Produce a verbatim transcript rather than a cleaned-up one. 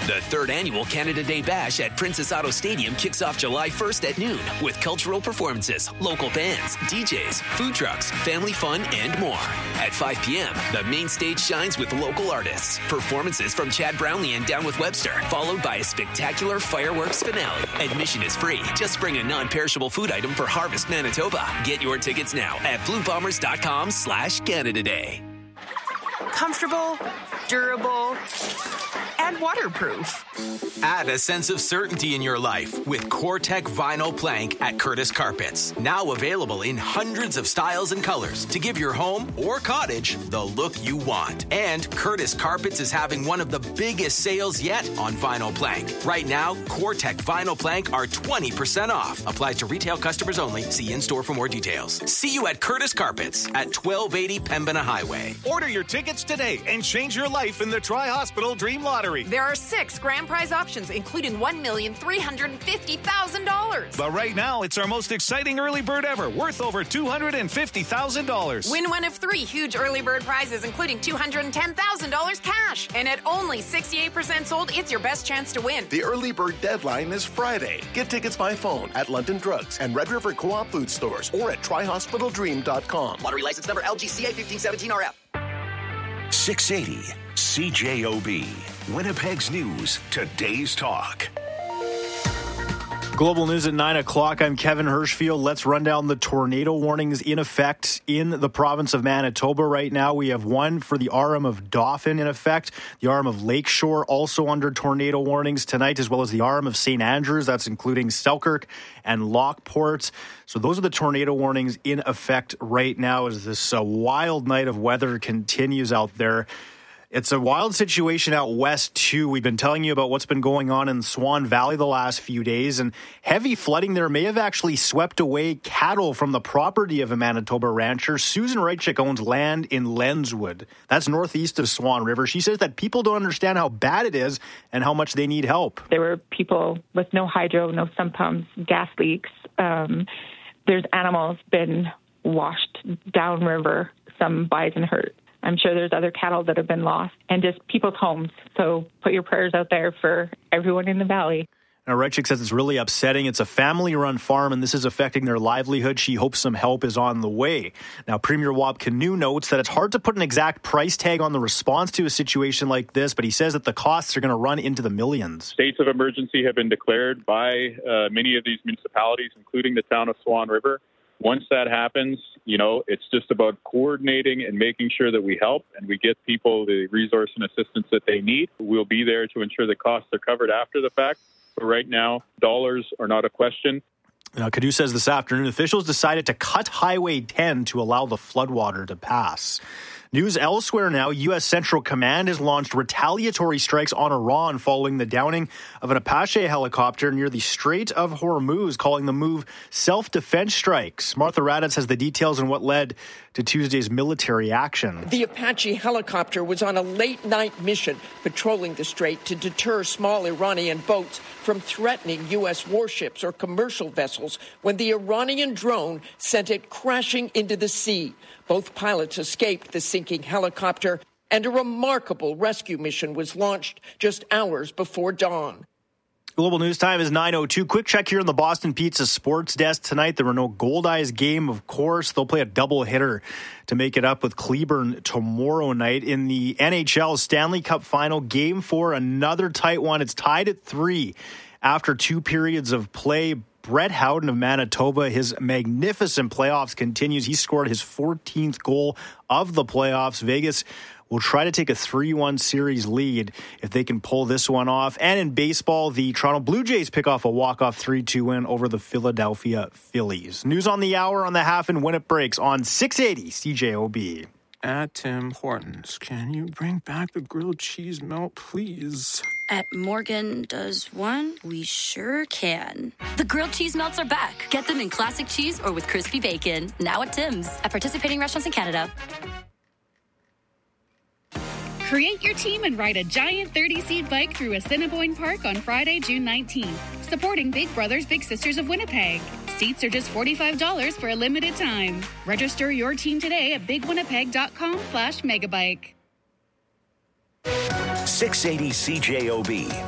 The third annual Canada Day Bash at Princess Auto Stadium kicks off July first at noon with cultural performances, local bands, D Js, food trucks, family fun, and more. At five p.m., the main stage shines with local artists. Performances from Chad Brownlee and Down with Webster, followed by a spectacular fireworks finale. Admission is free. Just bring a non-perishable food item for Harvest Manitoba. Get your tickets now at bluebombers.com slash Canada Day. Comfortable, durable, and waterproof. Add a sense of certainty in your life with CORE-TEC Vinyl Plank at Curtis Carpets. Now available in hundreds of styles and colors to give your home or cottage the look you want. And Curtis Carpets is having one of the biggest sales yet on vinyl plank. Right now, CORE-TEC Vinyl Plank are twenty percent off. Applies to retail customers only. See in-store for more details. See you at Curtis Carpets at twelve eighty Pembina Highway. Order your tickets today and change your life in the Tri-Hospital Dream Lottery. There are six grand prize options, including one million three hundred fifty thousand dollars. But right now, it's our most exciting early bird ever, worth over two hundred fifty thousand dollars. Win one of three huge early bird prizes, including two hundred ten thousand dollars cash. And at only sixty-eight percent sold, it's your best chance to win. The early bird deadline is Friday. Get tickets by phone at London Drugs and Red River Co-op food stores or at tri hospital dream dot com. Lottery license number L G C A fifteen seventeen R F. six eighty C J O B. Winnipeg's News, today's talk. Global News at nine o'clock. I'm Kevin Hirschfield. Let's run down the tornado warnings in effect in the province of Manitoba right now. We have one for the R M of Dauphin in effect. The R M of Lakeshore also under tornado warnings tonight, as well as the R M of Saint Andrews. That's including Selkirk and Lockport. So those are the tornado warnings in effect right now as this uh, wild night of weather continues out there. It's a wild situation out west, too. We've been telling you about what's been going on in Swan Valley the last few days, and heavy flooding there may have actually swept away cattle from the property of a Manitoba rancher. Susan Reichik owns land in Lenswood. That's northeast of Swan River. She says that people don't understand how bad it is and how much they need help. There were people with no hydro, no sump pumps, gas leaks. Um, there's animals been washed downriver, some bison hurt. I'm sure there's other cattle that have been lost and just people's homes. So put your prayers out there for everyone in the valley. Now, Reichik says it's really upsetting. It's a family-run farm, and this is affecting their livelihood. She hopes some help is on the way. Now, Premier Wab Kinew notes that it's hard to put an exact price tag on the response to a situation like this, but he says that the costs are going to run into the millions. States of emergency have been declared by uh, many of these municipalities, including the town of Swan River. Once that happens, you know, it's just about coordinating and making sure that we help and we get people the resource and assistance that they need. We'll be there to ensure the costs are covered after the fact. But right now, dollars are not a question. Now, Kinew says this afternoon, officials decided to cut Highway ten to allow the floodwater to pass. News elsewhere now, U S. Central Command has launched retaliatory strikes on Iran following the downing of an Apache helicopter near the Strait of Hormuz, calling the move self-defense strikes. Martha Raddatz has the details on what led to Tuesday's military action. The Apache helicopter was on a late-night mission patrolling the strait to deter small Iranian boats from threatening U S warships or commercial vessels when the Iranian drone sent it crashing into the sea. Both pilots escaped the sinking helicopter, and a remarkable rescue mission was launched just hours before dawn. Global News Time is nine oh two. Quick check here on the Boston Pizza Sports Desk tonight. There were no Goldeyes game, of course. They'll play a double-hitter to make it up with Cleburne tomorrow night. In the N H L Stanley Cup Final, Game four, another tight one. It's tied at three after two periods of play. Brett Howden of Manitoba, his magnificent playoffs continues. He scored his fourteenth goal of the playoffs. Vegas will try to take a three one series lead if they can pull this one off. And in baseball, the Toronto Blue Jays pick off a walk-off three two win over the Philadelphia Phillies. News on the hour on the half and when it breaks on six eighty C J O B. At Tim Hortons, can you bring back the grilled cheese melt, please? At Morgan Does One, we sure can. The grilled cheese melts are back. Get them in classic cheese or with crispy bacon. Now at Tim's. At participating restaurants in Canada. Create your team and ride a giant thirty-seat bike through Assiniboine Park on Friday, June nineteenth. Supporting Big Brothers Big Sisters of Winnipeg. Seats are just forty-five dollars for a limited time. Register your team today at bigwinnipeg.com slash megabike. six eighty C J O B.